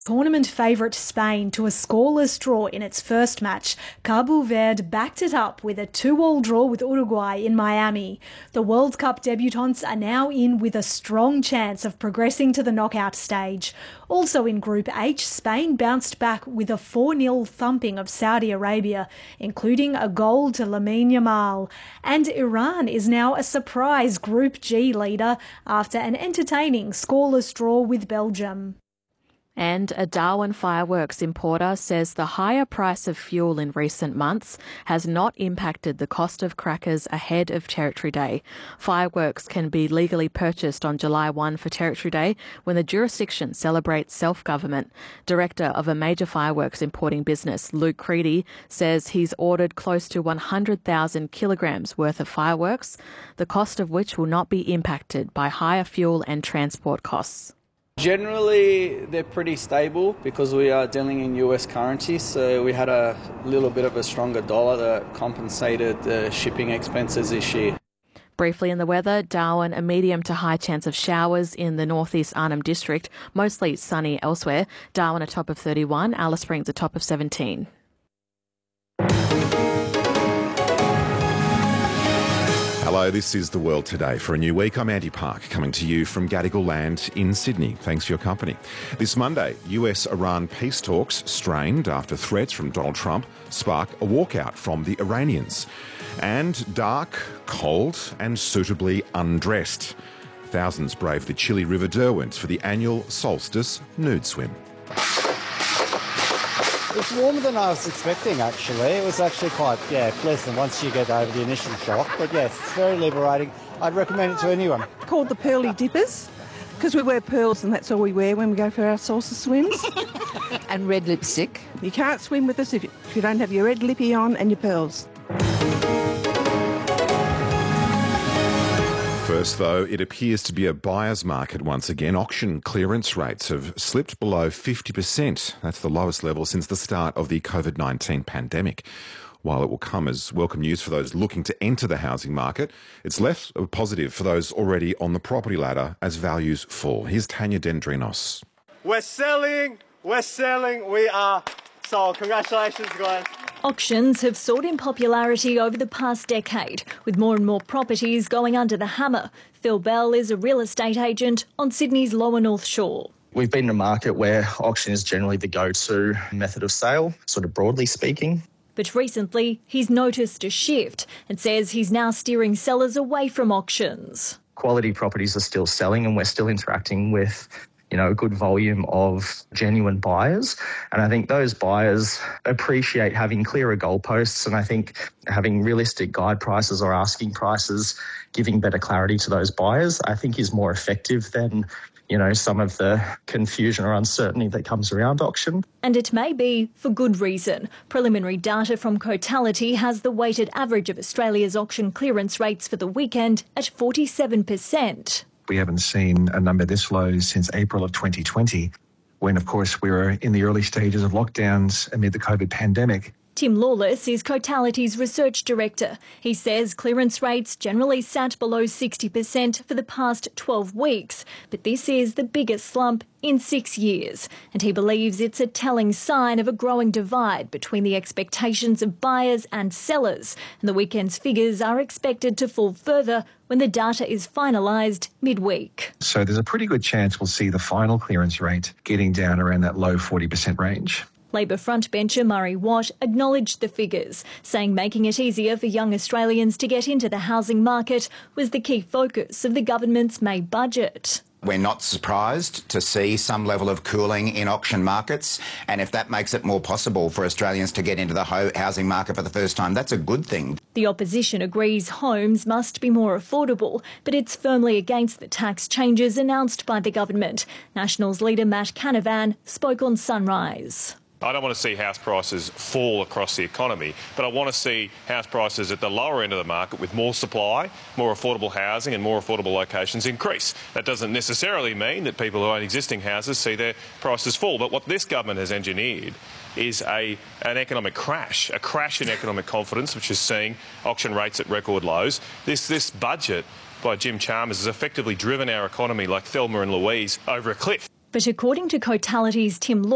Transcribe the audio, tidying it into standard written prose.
Tournament favourite Spain to a scoreless draw in its first match. Cabo Verde backed it up with a 2-2 draw with Uruguay in Miami. The World Cup debutants are now in with a strong chance of progressing to the knockout stage. Also in Group H, Spain bounced back with a 4-0 thumping of Saudi Arabia, including a goal to Lamine Yamal. And Iran is now a surprise Group G leader after an entertaining scoreless draw with Belgium. And a Darwin fireworks importer says the higher price of fuel in recent months has not impacted the cost of crackers ahead of Territory Day. Fireworks can be legally purchased on July 1 for Territory Day when the jurisdiction celebrates self-government. Director of a major fireworks importing business, Luke Creedy, says he's ordered close to 100,000 kilograms worth of fireworks, the cost of which will not be impacted by higher fuel and transport costs. Generally, they're pretty stable because we are dealing in US currency, so we had a little bit of a stronger dollar that compensated the shipping expenses this year. Briefly in the weather, Darwin, a medium to high chance of showers in the northeast Arnhem District, mostly sunny elsewhere. Darwin a top of 31, Alice Springs a top of 17. Hello, this is The World Today. For a new week, I'm Andy Park, coming to you from Gadigal Land in Sydney. Thanks for your company. This Monday, US-Iran peace talks strained after threats from Donald Trump spark a walkout from the Iranians. And dark, cold and suitably undressed. Thousands braved the chilly River Derwent for the annual solstice nude swim. It's warmer than I was expecting, actually. It was actually quite, pleasant once you get over the initial shock. But yes, it's very liberating. I'd recommend it to anyone. Called the Pearly Dippers, because we wear pearls and that's all we wear when we go for our solstice swims. And red lipstick. You can't swim with us if you don't have your red lippy on and your pearls. First, though, it appears to be a buyer's market once again. Auction clearance rates have slipped below 50%. That's the lowest level since the start of the COVID-19 pandemic. While it will come as welcome news for those looking to enter the housing market, it's less of a positive for those already on the property ladder as values fall. Here's Tanya Dendrinos. We're selling, we are sold. Congratulations, guys. Auctions have soared in popularity over the past decade, with more and more properties going under the hammer. Phil Bell is a real estate agent on Sydney's Lower North Shore. We've been in a market where auction is generally the go-to method of sale, sort of broadly speaking. But recently, he's noticed a shift and says he's now steering sellers away from auctions. Quality properties are still selling and we're still interacting with a good volume of genuine buyers. And I think those buyers appreciate having clearer goalposts, and I think having realistic guide prices or asking prices, giving better clarity to those buyers, I think is more effective than, some of the confusion or uncertainty that comes around auction. And it may be for good reason. Preliminary data from Cotality has the weighted average of Australia's auction clearance rates for the weekend at 47%. We haven't seen a number this low since April of 2020, when, of course, we were in the early stages of lockdowns amid the COVID pandemic. Tim Lawless is Cotality's research director. He says clearance rates generally sat below 60% for the past 12 weeks, but this is the biggest slump in 6 years. And he believes it's a telling sign of a growing divide between the expectations of buyers and sellers. And the weekend's figures are expected to fall further when the data is finalised midweek. So there's a pretty good chance we'll see the final clearance rate getting down around that low 40% range. Labor frontbencher Murray Watt acknowledged the figures, saying making it easier for young Australians to get into the housing market was the key focus of the government's May budget. We're not surprised to see some level of cooling in auction markets, and if that makes it more possible for Australians to get into the housing market for the first time, that's a good thing. The opposition agrees homes must be more affordable, but it's firmly against the tax changes announced by the government. Nationals leader Matt Canavan spoke on Sunrise. I don't want to see house prices fall across the economy, but I want to see house prices at the lower end of the market with more supply, more affordable housing and more affordable locations increase. That doesn't necessarily mean that people who own existing houses see their prices fall, but what this government has engineered is an economic crash, a crash in economic confidence, which is seeing auction rates at record lows. This budget by Jim Chalmers has effectively driven our economy like Thelma and Louise over a cliff. But according to Cotality's Tim